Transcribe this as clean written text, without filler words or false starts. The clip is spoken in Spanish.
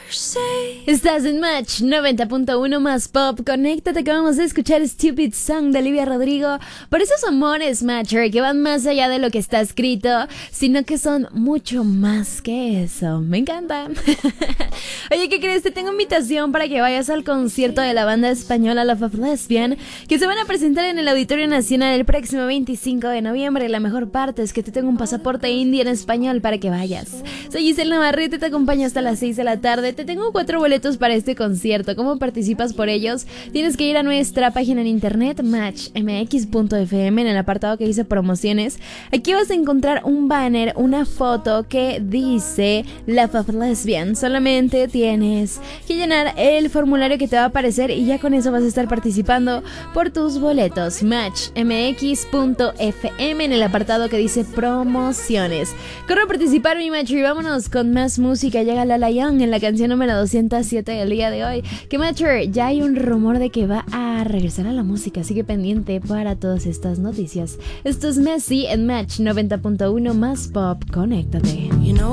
Estás en Match 90.1 más pop. Conéctate que vamos a escuchar Stupid Song de Olivia Rodrigo. Por esos amores, Matcher, que van más allá de lo que está escrito, sino que son mucho más que eso. Me encanta. Oye, ¿qué crees? Te tengo invitación para que vayas al concierto de la banda española Love of Lesbian, que se van a presentar en el Auditorio Nacional el próximo 25 de noviembre. La mejor parte es que te tengo un pasaporte indie en español para que vayas. Soy Giselle Navarrete, te acompaño hasta las 6 de la tarde. Te tengo 4 boletos para este concierto. ¿Cómo participas por ellos? Tienes que ir a nuestra página en internet, matchmx.fm, en el apartado que dice promociones. Aquí vas a encontrar un banner, una foto que dice Love of Lesbian. Solamente tienes que llenar el formulario que te va a aparecer y ya con eso vas a estar participando por tus boletos. Matchmx.fm, en el apartado que dice promociones. Corre a participar, mi Match, y vámonos con más música. Llega Lala Young en la canción número 207 del día de hoy. Que Matcher, ya hay un rumor de que va a regresar a la música, así que pendiente para todas estas noticias. Esto es Messi en Match 90.1 más pop. Conéctate.